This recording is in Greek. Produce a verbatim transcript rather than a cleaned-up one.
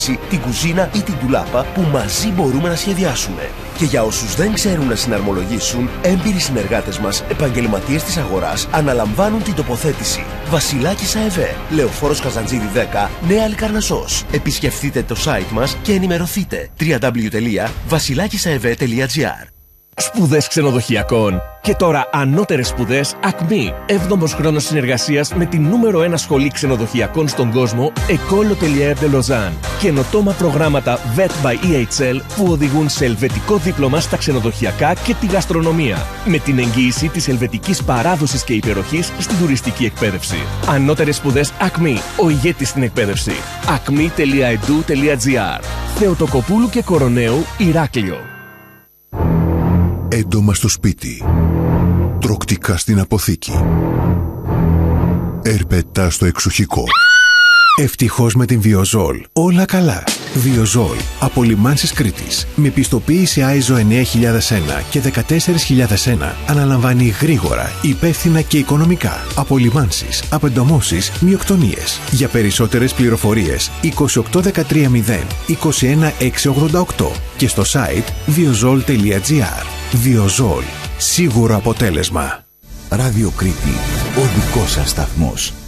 την κουζίνα ή την ντουλάπα που μαζί μπορούμε να σχεδιάσουμε. Και για όσους δεν ξέρουν να συναρμολογήσουν, έμπειροι συνεργάτες μας, επαγγελματίες της αγοράς, αναλαμβάνουν την τοποθέτηση. Βασιλάκης ΑΕΒΕ, Λεωφόρος Καζαντζίδη δέκα, Νέα Αλικαρνασσός. Επισκεφτείτε το site μας και ενημερωθείτε. double-u double-u double-u τελεία βασιλάκισαεβέ τελεία τζι άρ. Σπουδές ξενοδοχειακών. Και τώρα ανώτερες σπουδές Ακμή. έβδομος χρόνος συνεργασίας με την νούμερο ένα σχολή ξενοδοχειακών στον κόσμο, École Hôtelière de Lausanne. Καινοτόμα προγράμματα βι ι τι by ι έιτς ελ που οδηγούν σε ελβετικό δίπλωμα στα ξενοδοχειακά και τη γαστρονομία. Με την εγγύηση της ελβετικής παράδοσης και υπεροχής στην τουριστική εκπαίδευση. Ανώτερες σπουδές Ακμή. Ο ηγέτης στην εκπαίδευση. ακμή τελεία ι ντι γιου τελεία τζι άρ. Θεοτοκοπούλου και Κοροναίου, Ηράκλειο. Έντομα στο σπίτι. Τροκτικά στην αποθήκη. Ερπετά στο εξοχικό. Ευτυχώς με την Βιοζόλ. Όλα καλά. Βιοζόλ. Απολυμάνσεις Κρήτης. Με πιστοποίηση άιζο εννιά χιλιάδες ένα και δεκατέσσερα χιλιάδες ένα. Αναλαμβάνει γρήγορα, υπεύθυνα και οικονομικά. Απολυμάνσεις, απεντομώσεις, μειοκτονίες. Για περισσότερες πληροφορίες είκοσι οκτώ δεκατρία μηδέν είκοσι ένα εξακόσια ογδόντα οκτώ και στο site βιοζόλ τελεία τζι άρ. Βιοζόλ. Σίγουρο αποτέλεσμα. Ράδιο Κρήτη. Ο δικός σας σταθμός.